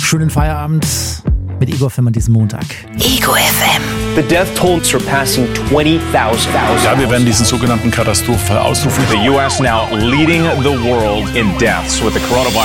schönen Feierabend mit Ego FM an diesem Montag. Ego FM. The death toll surpassing 20,000. Ja, wir werden diesen sogenannten Katastrophenfall ausrufen. The U.S. now leading the world in deaths with the coronavirus.